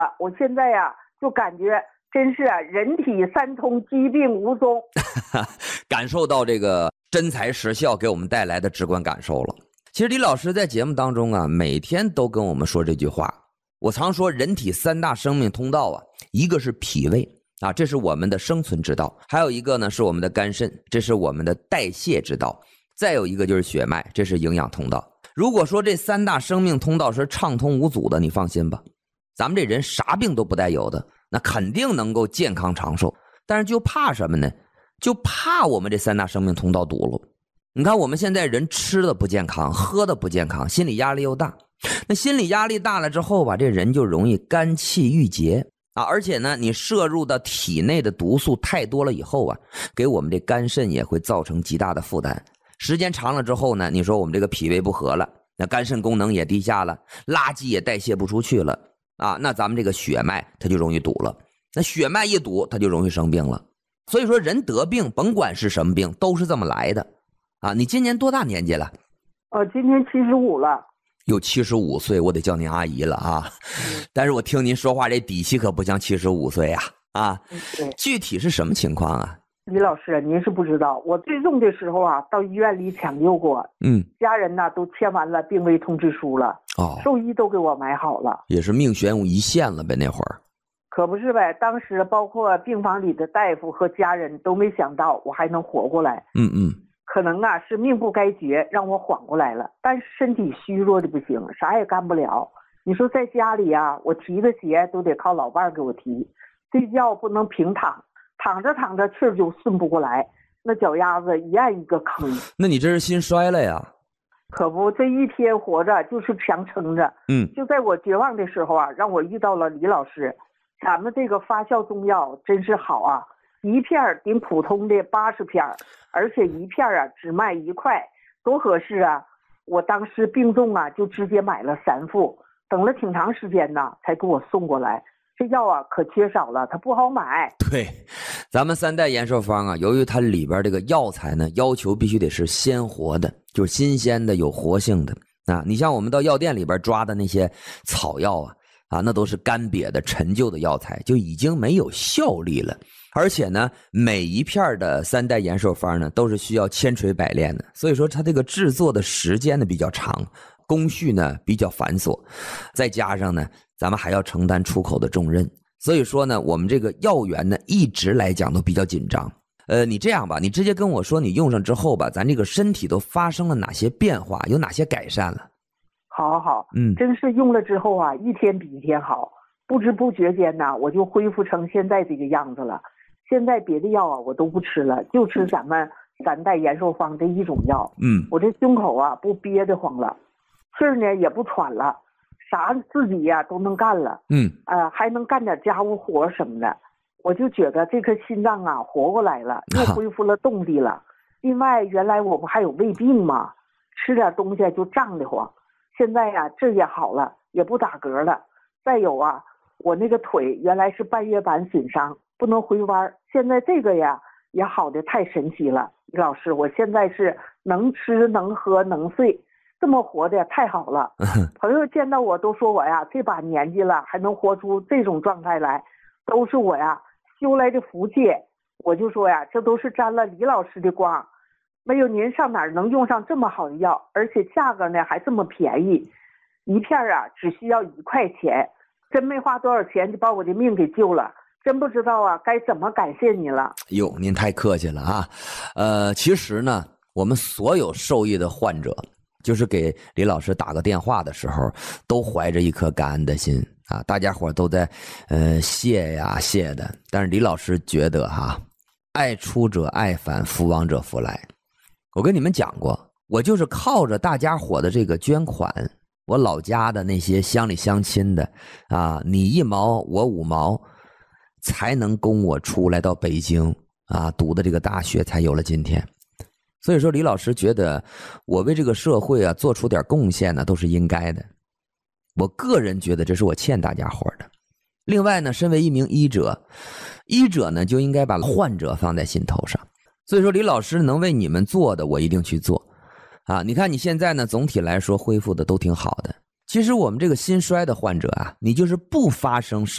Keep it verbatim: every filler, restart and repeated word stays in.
我现在呀、啊、就感觉真是啊，人体三通，疾病无踪。 感受到这个真材实效给我们带来的直观感受了。其实李老师在节目当中啊，每天都跟我们说这句话。我常说人体三大生命通道啊，一个是脾胃啊，这是我们的生存之道，还有一个呢是我们的肝肾，这是我们的代谢之道，再有一个就是血脉，这是营养通道。如果说这三大生命通道是畅通无阻的，你放心吧，咱们这人啥病都不带有的，那肯定能够健康长寿。但是就怕什么呢？就怕我们这三大生命通道堵了。你看我们现在人吃的不健康，喝的不健康，心理压力又大。那心理压力大了之后吧，这人就容易肝气郁结啊，而且呢，你摄入到体内的毒素太多了以后啊，给我们这肝肾也会造成极大的负担。时间长了之后呢，你说我们这个脾胃不和了，那肝肾功能也低下了，垃圾也代谢不出去了啊，那咱们这个血脉它就容易堵了。那血脉一堵，它就容易生病了。所以说人得病，甭管是什么病，都是这么来的啊。你今年多大年纪了？ 呃，今年七十五了。 有七十五岁，我得叫您阿姨了啊。但是我听您说话这底气可不像七十五岁啊啊！具体是什么情况啊？ 李老师，您是不知道，我最重的时候啊，到医院里抢救过， 嗯， 家人呢都签完了病危通知书了， 哦， 兽医都给我买好了， 也是命悬一线了呗，那会儿。 可不是呗，当时包括病房里的大夫和家人都没想到我还能活过来。 嗯嗯。 可能啊是命不该绝，让我缓过来了，但是身体虚弱的不行，啥也干不了。你说在家里啊，我提个鞋都得靠老伴儿给我提，睡觉不能平躺，躺着躺着气儿就顺不过来，那脚丫子一按一个坑。 那你这是心衰了呀？ 可不，这一天活着就是强撑着。 嗯， 就在我绝望的时候啊，让我遇到了李老师，咱们这个发酵中药真是好啊。一片顶普通的八十片，而且一片啊只卖一块，多合适啊！我当时病重啊，就直接买了三副，等了挺长时间呢，才给我送过来。这药啊可缺少了，它不好买。 对，咱们三代延寿方啊，由于它里边这个药材呢，要求必须得是鲜活的，就是新鲜的、有活性的啊。你像我们到药店里边抓的那些草药啊，啊，那都是干瘪的、陈旧的药材，就已经没有效力了。而且呢，每一片的三代延寿方呢，都是需要千锤百炼的，所以说它这个制作的时间呢比较长，工序呢比较繁琐，再加上呢，咱们还要承担出口的重任，所以说呢，我们这个药源呢一直来讲都比较紧张。呃，你这样吧，你直接跟我说你用上之后吧，咱这个身体都发生了哪些变化，有哪些改善了？ 好好好， 嗯， 真是用了之后啊，一天比一天好，不知不觉间呢，我就恢复成现在这个样子了。现在别的药啊我都不吃了，就吃咱们三代延寿方这一种药。 嗯， 我这胸口啊不憋得慌了，气儿呢也不喘了，啥自己呀、啊、都能干了。 嗯， 呃还能干点家务活什么的，我就觉得这颗心脏啊活过来了，又恢复了动力了。另外原来我不还有胃病吗？吃点东西就胀得慌，现在呀、啊、这也好了，也不打嗝了。再有啊，我那个腿原来是半月板损伤，不能回弯，现在这个呀也好的太神奇了。李老师，我现在是能吃能喝能睡，这么活的太好了。朋友见到我都说我呀这把年纪了还能活出这种状态来，都是我呀修来的福气。我就说呀，这都是沾了李老师的光，没有您上哪儿能用上这么好的药，而且价格呢还这么便宜，一片啊只需要一块钱，真没花多少钱就把我的命给救了。真不知道啊该怎么感谢你了。 哟，您太客气了啊。呃其实呢，我们所有受益的患者就是给李老师打个电话的时候都怀着一颗感恩的心啊，大家伙都在呃谢呀谢的。但是李老师觉得哈，爱出者爱返，福往者福来。我跟你们讲过，我就是靠着大家伙的这个捐款，我老家的那些乡里乡亲的啊，你一毛我五毛，才能供我出来到北京啊，读的这个大学才有了今天。所以说李老师觉得我为这个社会啊做出点贡献呢都是应该的，我个人觉得这是我欠大家伙的。另外呢，身为一名医者，医者呢就应该把患者放在心头上，所以说李老师能为你们做的我一定去做啊。你看你现在呢总体来说恢复的都挺好的，其实我们这个心衰的患者啊，你就是不发生什